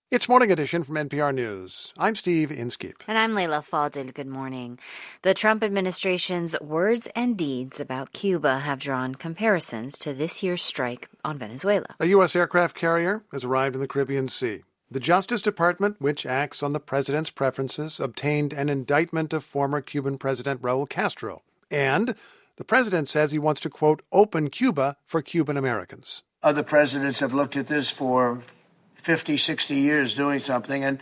It's Morning Edition from NPR News. I'm Steve Inskeep. And I'm Layla Fadil. Good morning. The Trump administration's words and deeds about Cuba have drawn comparisons to this year's strike on Venezuela. A U.S. aircraft carrier has arrived in the Caribbean Sea. The Justice Department, which acts on the president's preferences, obtained an indictment of former Cuban President Raul Castro. And the president says he wants to, quote, open Cuba for Cuban Americans. Other presidents have looked at this for 50, 60 years doing something, and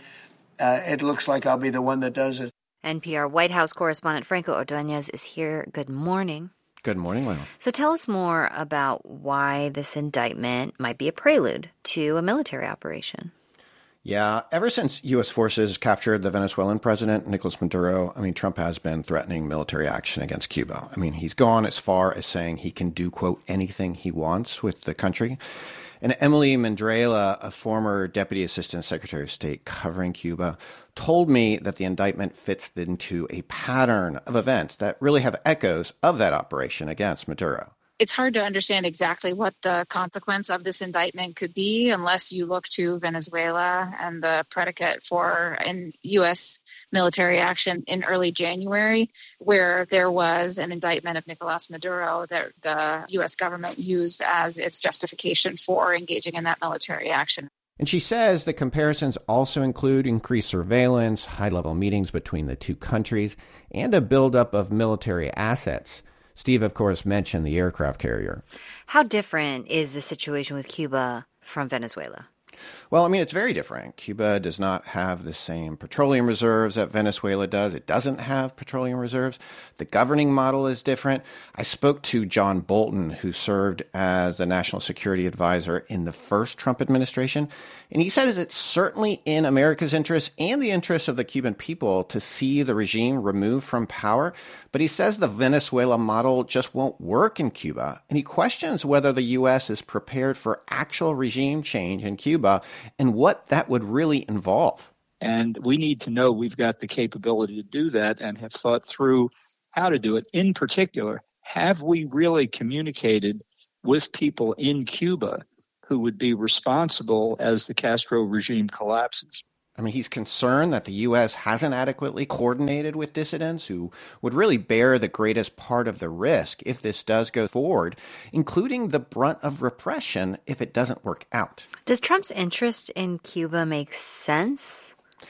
it looks like I'll be the one that does it. NPR White House correspondent Franco Ordonez is here. Good morning. Good morning, Layla. So tell us more about why this indictment might be a prelude to a military operation. Yeah, ever since U.S. forces captured the Venezuelan president, Nicolas Maduro, Trump has been threatening military action against Cuba. He's gone as far as saying he can do, quote, anything he wants with the country. And Emily Mandrela, a former Deputy Assistant Secretary of State covering Cuba, told me that the indictment fits into a pattern of events that really have echoes of that operation against Maduro. It's hard to understand exactly what the consequence of this indictment could be unless you look to Venezuela and the predicate for an U.S. military action in early January, where there was an indictment of Nicolas Maduro that the U.S. government used as its justification for engaging in that military action. And she says the comparisons also include increased surveillance, high-level meetings between the two countries, and a buildup of military assets. Steve, of course, mentioned the aircraft carrier. How different is the situation with Cuba from Venezuela? Well, it's very different. Cuba does not have the same petroleum reserves that Venezuela does. It doesn't have petroleum reserves. The governing model is different. I spoke to John Bolton, who served as the national security advisor in the first Trump administration, and he said it's certainly in America's interest and the interest of the Cuban people to see the regime removed from power. But he says the Venezuela model just won't work in Cuba, and he questions whether the U.S. is prepared for actual regime change in Cuba and what that would really involve. And we need to know we've got the capability to do that and have thought through how to do it. In particular, have we really communicated with people in Cuba who would be responsible as the Castro regime collapses? He's concerned that the U.S. hasn't adequately coordinated with dissidents who would really bear the greatest part of the risk if this does go forward, including the brunt of repression if it doesn't work out. Does Trump's interest in Cuba make sense?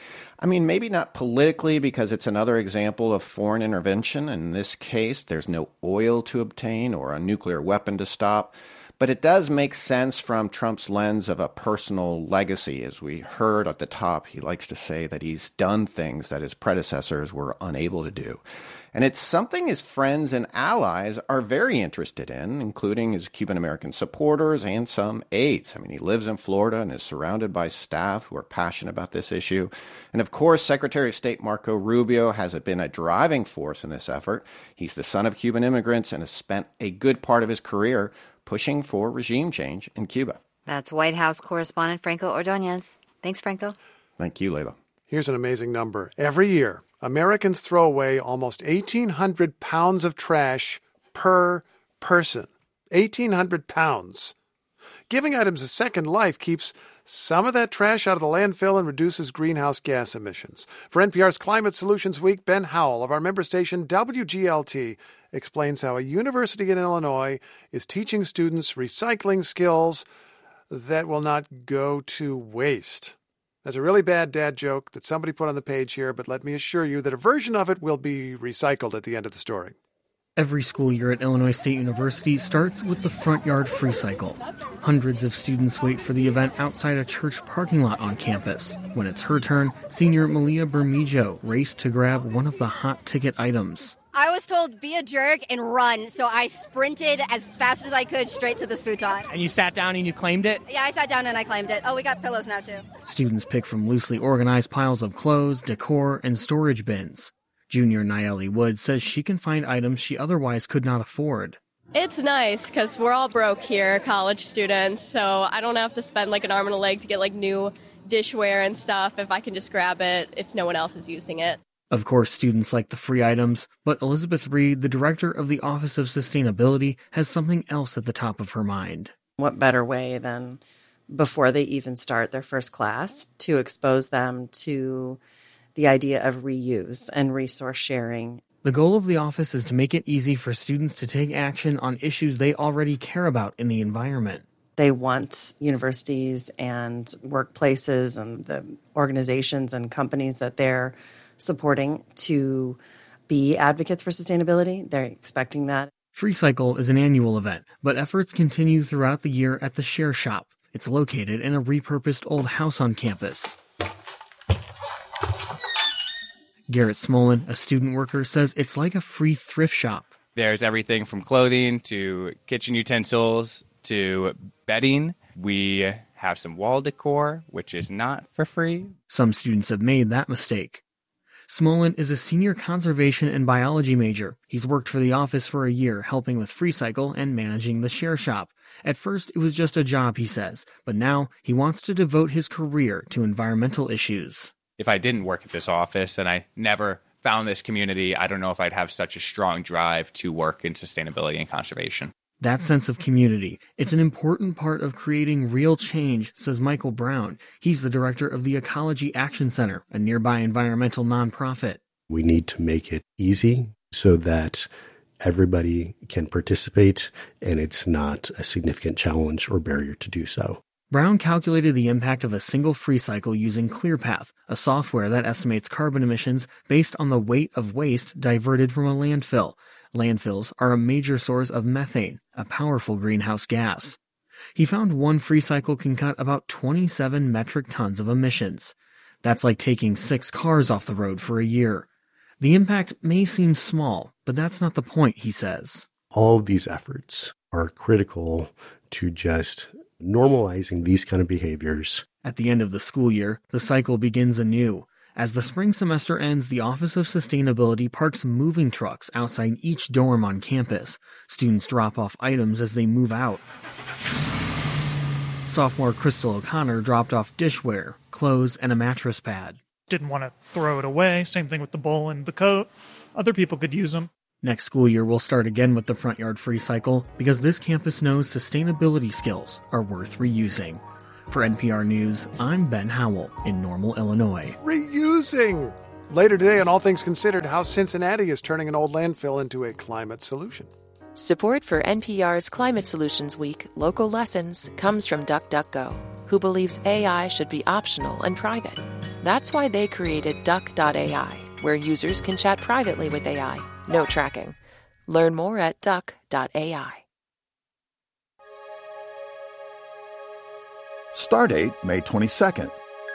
Maybe not politically because it's another example of foreign intervention. In this case, there's no oil to obtain or a nuclear weapon to stop. But it does make sense from Trump's lens of a personal legacy. As we heard at the top, he likes to say that he's done things that his predecessors were unable to do. And it's something his friends and allies are very interested in, including his Cuban-American supporters and some aides. He lives in Florida and is surrounded by staff who are passionate about this issue. And of course, Secretary of State Marco Rubio has been a driving force in this effort. He's the son of Cuban immigrants and has spent a good part of his career pushing for regime change in Cuba. That's White House correspondent Franco Ordonez. Thanks, Franco. Thank you, Layla. Here's an amazing number. Every year, Americans throw away almost 1,800 pounds of trash per person. 1,800 pounds. Giving items a second life keeps some of that trash out of the landfill and reduces greenhouse gas emissions. For NPR's Climate Solutions Week, Ben Howell of our member station WGLT explains how a university in Illinois is teaching students recycling skills that will not go to waste. That's a really bad dad joke that somebody put on the page here, but let me assure you that a version of it will be recycled at the end of the story. Every school year at Illinois State University starts with the Front Yard Free Cycle. Hundreds of students wait for the event outside a church parking lot on campus. When it's her turn, senior Malia Bermejo raced to grab one of the hot ticket items. I was told, be a jerk and run, so I sprinted as fast as I could straight to this futon. And you sat down and you claimed it? Yeah, I sat down and I claimed it. Oh, we got pillows now, too. Students pick from loosely organized piles of clothes, decor, and storage bins. Junior Nayeli Wood says she can find items she otherwise could not afford. It's nice because we're all broke here, college students, so I don't have to spend an arm and a leg to get new dishware and stuff if I can just grab it if no one else is using it. Of course, students like the free items, but Elizabeth Reed, the director of the Office of Sustainability, has something else at the top of her mind. What better way than before they even start their first class, to expose them to the idea of reuse and resource sharing. The goal of the office is to make it easy for students to take action on issues they already care about in the environment. They want universities and workplaces and the organizations and companies that they're supporting to be advocates for sustainability. They're expecting that. FreeCycle is an annual event, but efforts continue throughout the year at the Share Shop. It's located in a repurposed old house on campus. Garrett Smolin, a student worker, says it's like a free thrift shop. There's everything from clothing to kitchen utensils to bedding. We have some wall decor, which is not for free. Some students have made that mistake. Smolin is a senior conservation and biology major. He's worked for the office for a year, helping with FreeCycle and managing the Share Shop. At first, it was just a job, he says, but now he wants to devote his career to environmental issues. If I didn't work at this office and I never found this community, I don't know if I'd have such a strong drive to work in sustainability and conservation. That sense of community, it's an important part of creating real change, says Michael Brown. He's the director of the Ecology Action Center, a nearby environmental nonprofit. We need to make it easy so that everybody can participate and it's not a significant challenge or barrier to do so. Brown calculated the impact of a single FreeCycle using ClearPath, a software that estimates carbon emissions based on the weight of waste diverted from a landfill. Landfills are a major source of methane, a powerful greenhouse gas. He found one FreeCycle can cut about 27 metric tons of emissions. That's like taking 6 cars off the road for a year. The impact may seem small, but that's not the point, he says. All of these efforts are critical to just normalizing these kind of behaviors. At the end of the school year, the cycle begins anew. As the spring semester ends, the Office of Sustainability parks moving trucks outside each dorm on campus. Students drop off items as they move out. Sophomore Crystal O'Connor dropped off dishware, clothes, and a mattress pad. Didn't want to throw it away. Same thing with the bowl and the coat. Other people could use them. Next school year, we'll start again with the Front Yard FreeCycle because this campus knows sustainability skills are worth reusing. For NPR News, I'm Ben Howell in Normal, Illinois. Reusing! Later today on All Things Considered, how Cincinnati is turning an old landfill into a climate solution. Support for NPR's Climate Solutions Week Local Lessons comes from DuckDuckGo, who believes AI should be optional and private. That's why they created Duck.ai, where users can chat privately with AI. No tracking. Learn more at Duck.ai. Stardate, May 22nd.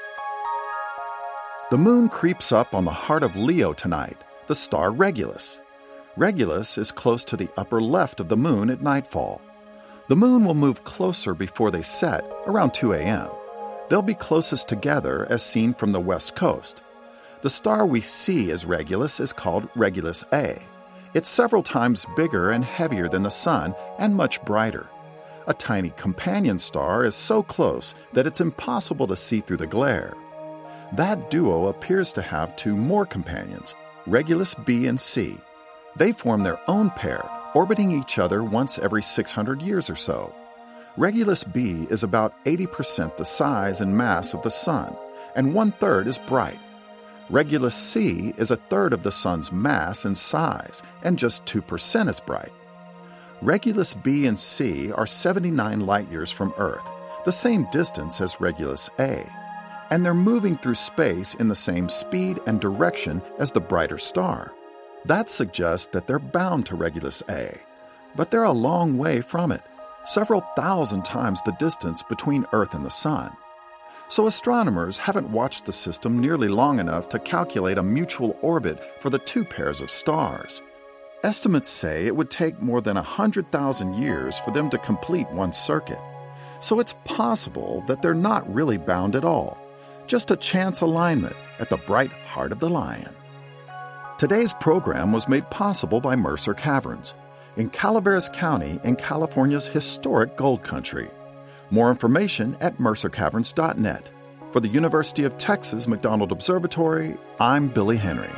The moon creeps up on the heart of Leo tonight, the star Regulus. Regulus is close to the upper left of the moon at nightfall. The moon will move closer before they set, around 2 a.m. They'll be closest together as seen from the west coast. The star we see as Regulus is called Regulus A. It's several times bigger and heavier than the Sun and much brighter. A tiny companion star is so close that it's impossible to see through the glare. That duo appears to have 2 more companions, Regulus B and C. They form their own pair, orbiting each other once every 600 years or so. Regulus B is about 80% the size and mass of the Sun, and 1/3 is bright. Regulus C is 1/3 of the Sun's mass and size, and just 2% is bright. Regulus B and C are 79 light-years from Earth, the same distance as Regulus A, and they're moving through space in the same speed and direction as the brighter star. That suggests that they're bound to Regulus A, but they're a long way from it, several thousand times the distance between Earth and the Sun. So astronomers haven't watched the system nearly long enough to calculate a mutual orbit for the 2 pairs of stars. Estimates say it would take more than 100,000 years for them to complete one circuit. So it's possible that they're not really bound at all, just a chance alignment at the bright heart of the lion. Today's program was made possible by Mercer Caverns in Calaveras County in California's historic gold country. More information at mercercaverns.net. For the University of Texas McDonald Observatory, I'm Billy Henry.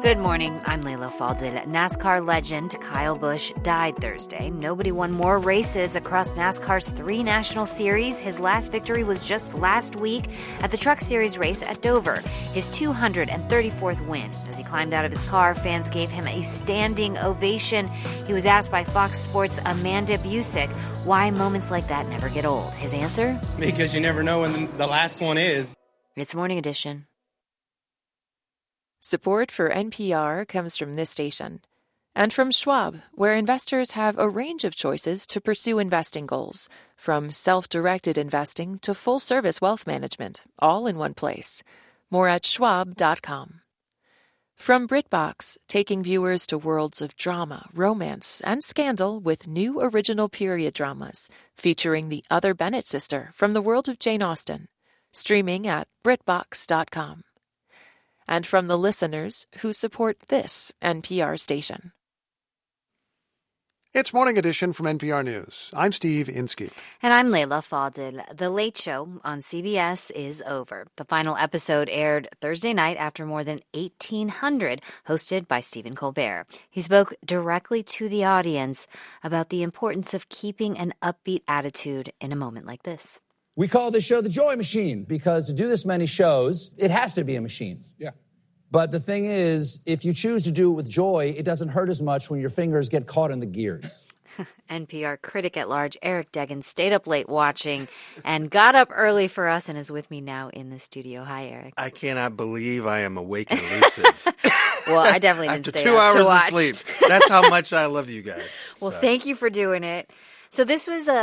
Good morning. I'm Layla Faldil. NASCAR legend Kyle Busch died Thursday. Nobody won more races across NASCAR's 3 national series. His last victory was just last week at the Truck Series race at Dover, his 234th win. As he climbed out of his car, fans gave him a standing ovation. He was asked by Fox Sports' Amanda Busick why moments like that never get old. His answer? Because you never know when the last one is. It's Morning Edition. Support for NPR comes from this station and from Schwab, where investors have a range of choices to pursue investing goals, from self-directed investing to full-service wealth management, all in one place. More at schwab.com. From BritBox, taking viewers to worlds of drama, romance, and scandal with new original period dramas featuring the other Bennett sister from the world of Jane Austen. Streaming at BritBox.com. And from the listeners who support this NPR station. It's Morning Edition from NPR News. I'm Steve Inskeep. And I'm Layla Faldil. The Late Show on CBS is over. The final episode aired Thursday night after more than 1,800, hosted by Stephen Colbert. He spoke directly to the audience about the importance of keeping an upbeat attitude in a moment like this. We call this show the Joy Machine because to do this many shows, it has to be a machine. Yeah. But the thing is, if you choose to do it with joy, it doesn't hurt as much when your fingers get caught in the gears. NPR critic at large Eric Deggans stayed up late watching and got up early for us and is with me now in the studio. Hi, Eric. I cannot believe I am awake and lucid. Well, I definitely didn't After stay 2 up hours to watch. of sleep. That's how much I love you guys. Well, thank you for doing it. So this was a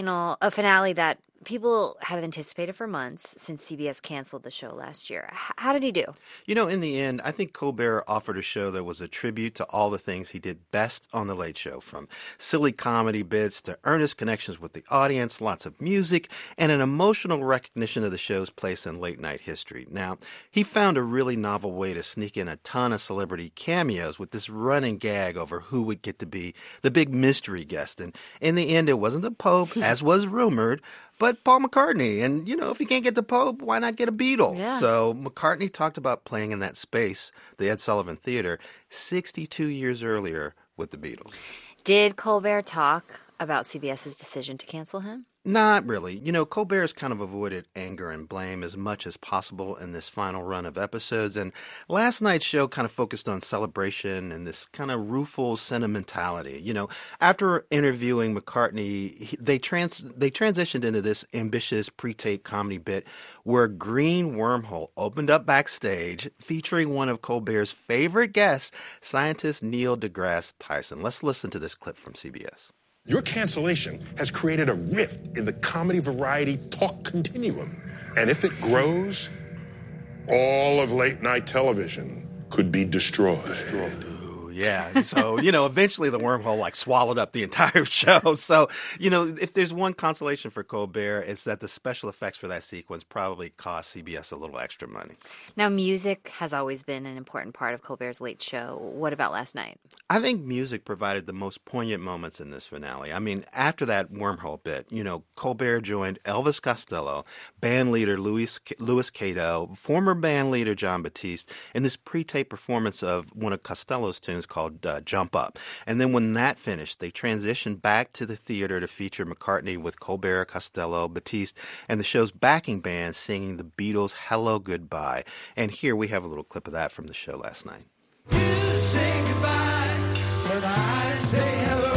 finale that people have anticipated for months since CBS canceled the show last year. How did he do? You know, in the end, I think Colbert offered a show that was a tribute to all the things he did best on The Late Show, from silly comedy bits to earnest connections with the audience, lots of music, and an emotional recognition of the show's place in late-night history. Now, he found a really novel way to sneak in a ton of celebrity cameos with this running gag over who would get to be the big mystery guest. And in the end, it wasn't the Pope, as was rumored, but Paul McCartney. And, you know, if you can't get the Pope, why not get a Beatle? Yeah. So McCartney talked about playing in that space, the Ed Sullivan Theater, 62 years earlier with the Beatles. Did Colbert talk about CBS's decision to cancel him? Not really. You know, Colbert's kind of avoided anger and blame as much as possible in this final run of episodes. And last night's show kind of focused on celebration and this kind of rueful sentimentality. You know, after interviewing McCartney, they transitioned into this ambitious pre-tape comedy bit where a green wormhole opened up backstage featuring one of Colbert's favorite guests, scientist Neil deGrasse Tyson. Let's listen to this clip from CBS. Your cancellation has created a rift in the comedy variety talk continuum. And if it grows, all of late night television could be destroyed. Yeah. So, you know, eventually the wormhole swallowed up the entire show. So, you know, if there's one consolation for Colbert, it's that the special effects for that sequence probably cost CBS a little extra money. Now, music has always been an important part of Colbert's Late Show. What about last night? I think music provided the most poignant moments in this finale. I mean, after that wormhole bit, you know, Colbert joined Elvis Costello, band leader Louis Cato, former band leader Jon Batiste, in this pre-tape performance of one of Costello's tunes called Jump Up. And then when that finished, they transitioned back to the theater to feature McCartney with Colbert, Costello, Batiste, and the show's backing band singing the Beatles' Hello, Goodbye. And here we have a little clip of that from the show last night. You say goodbye, but I say hello.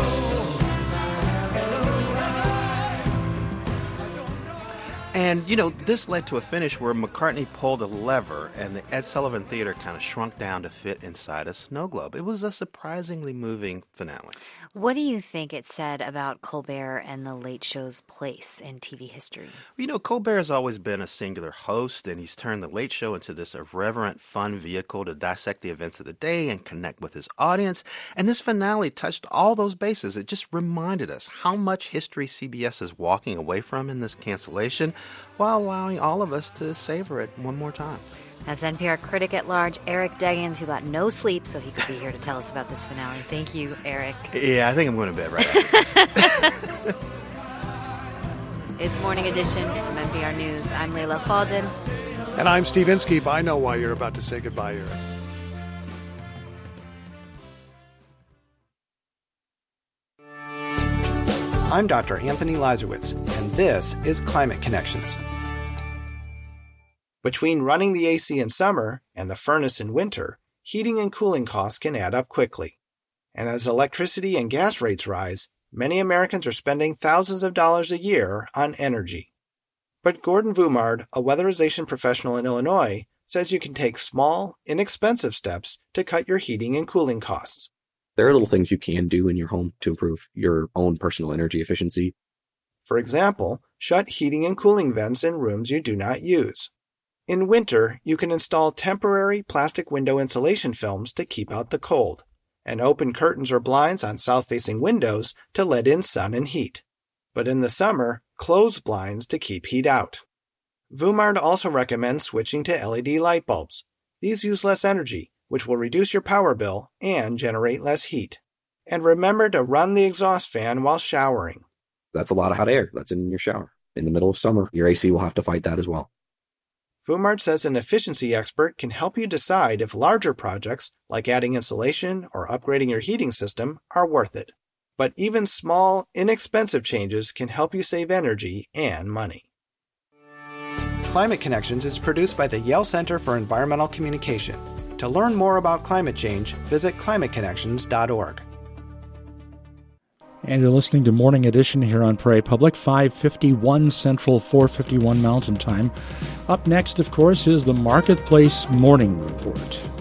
And, you know, this led to a finish where McCartney pulled a lever and the Ed Sullivan Theater kind of shrunk down to fit inside a snow globe. It was a surprisingly moving finale. What do you think it said about Colbert and The Late Show's place in TV history? You know, Colbert has always been a singular host, and he's turned The Late Show into this irreverent, fun vehicle to dissect the events of the day and connect with his audience. And this finale touched all those bases. It just reminded us how much history CBS is walking away from in this cancellation, while allowing all of us to savor it one more time. That's NPR critic at large Eric Deggans, who got no sleep so he could be here to tell us about this finale. Thank you, Eric. Yeah, I think I'm going to bed right after this. It's Morning Edition from NPR News. I'm Layla Faldin. And I'm Steve Inskeep. I know why you're about to say goodbye, Eric. I'm Dr. Anthony Lazarowitz, and this is Climate Connections. Between running the AC in summer and the furnace in winter, heating and cooling costs can add up quickly. And as electricity and gas rates rise, many Americans are spending thousands of dollars a year on energy. But Gordon Voumard, a weatherization professional in Illinois, says you can take small, inexpensive steps to cut your heating and cooling costs. There are little things you can do in your home to improve your own personal energy efficiency. For example, shut heating and cooling vents in rooms you do not use. In winter, you can install temporary plastic window insulation films to keep out the cold, and open curtains or blinds on south-facing windows to let in sun and heat. But in the summer, close blinds to keep heat out. Voumard also recommends switching to LED light bulbs. These use less energy, which will reduce your power bill and generate less heat. And remember to run the exhaust fan while showering. That's a lot of hot air that's in your shower. In the middle of summer, your AC will have to fight that as well. Voumard says an efficiency expert can help you decide if larger projects, like adding insulation or upgrading your heating system, are worth it. But even small, inexpensive changes can help you save energy and money. Climate Connections is produced by the Yale Center for Environmental Communication. To learn more about climate change, visit climateconnections.org. And you're listening to Morning Edition here on Prairie Public, 5:51 Central, 4:51 Mountain Time. Up next, of course, is the Marketplace Morning Report.